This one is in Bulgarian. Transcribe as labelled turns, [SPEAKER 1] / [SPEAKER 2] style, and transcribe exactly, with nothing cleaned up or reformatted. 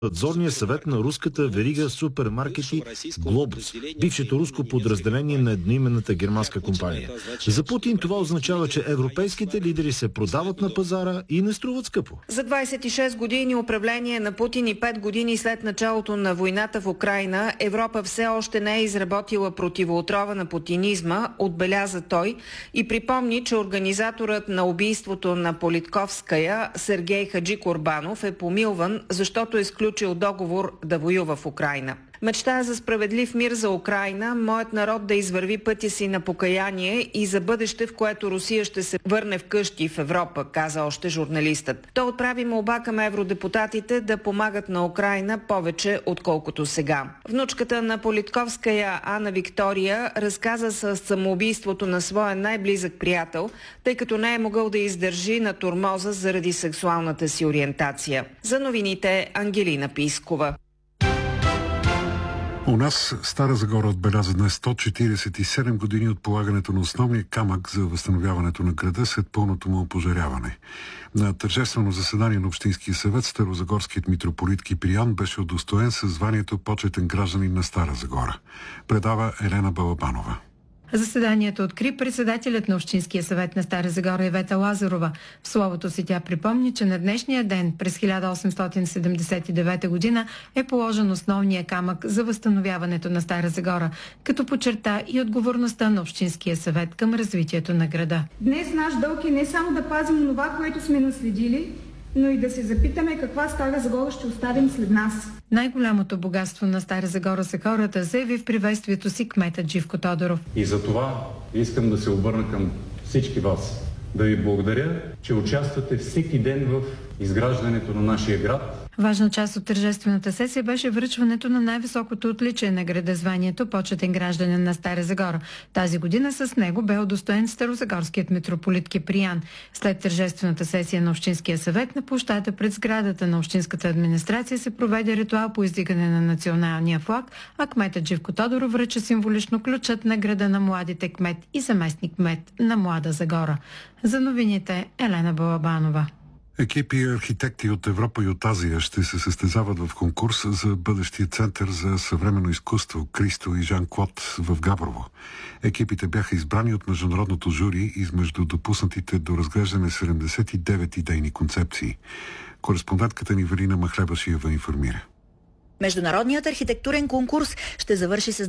[SPEAKER 1] надзорния съвет на руската верига супермаркети Глобус, бившето руско подразделение на едноименната германска компания. За Путин това означава, че европейските лидери се продават на пазара и не струват скъпо.
[SPEAKER 2] За двадесет и шест години управление на Путин и пет години след началото на войната в Украйна, Европа все още не е изработила противоотрова на путинизма, отбеляза той и припомни, че организаторът на убийството на Политковская, Сергей Хаджикорбанов, е помилван, защото е сключил договор да воюва в Украйна. Мечтая за справедлив мир за Украйна, моят народ да извърви пътя си на покаяние и за бъдеще, в което Русия ще се върне вкъщи в Европа, каза още журналистът. Той отправи молба към евродепутатите да помагат на Украйна повече, отколкото сега. Внучката на Политковская, Ана Виктория, разказа за самоубийството на своя най-близък приятел, тъй като не е могъл да издържи на тормоза заради сексуалната си ориентация. За новините Ангелина Пискова.
[SPEAKER 3] У нас Стара Загора отбеляза днес сто четиридесет и седем години от полагането на основния камък за възстановяването на града след пълното му опожаряване. На тържествено заседание на Общинския съвет старозагорският митрополит Киприян беше удостоен със званието почетен гражданин на Стара Загора. Предава Елена Балабанова.
[SPEAKER 4] Заседанието откри председателят на Общинския съвет на Стара Загора Ивета Лазарова. В словото си тя припомни, че на днешния ден през хиляда осемстотин седемдесет и девета година е положен основния камък за възстановяването на Стара Загора, като подчерта и отговорността на Общинския съвет към развитието на града.
[SPEAKER 5] Днес наш дълг е не само да пазим това, което сме наследили, но и да се запитаме каква Стара Загора ще оставим след нас.
[SPEAKER 4] Най-голямото богатство на Стара Загора са хората, заяви в приветствието си кметът Живко Тодоров.
[SPEAKER 6] И за това искам да се обърна към всички вас. Да ви благодаря, че участвате всеки ден в изграждането на нашия град.
[SPEAKER 4] Важна част от тържествената сесия беше връчването на най-високото отличие на града, званието почетен гражданин на Стара Загора. Тази година с него бе удостоен старозагорският митрополит Киприян. След тържествената сесия на Общинския съвет на площада пред сградата на Общинската администрация се проведе ритуал по издигане на националния флаг, а кметът Живко Тодоров връча символично ключът на града на младите кмет и заместник кмет на Млада Загора. За новините Елена Балабанова.
[SPEAKER 3] Екипи и архитекти от Европа и от Азия ще се състезават в конкурс за бъдещия център за съвременно изкуство Кристо и Жан-Клод в Габрово. Екипите бяха избрани от международното жури измежду допуснатите до разглеждане седемдесет и девет идейни концепции. Кореспондентката ни Велина Махлебашиева информира.
[SPEAKER 7] Международният архитектурен конкурс ще завърши с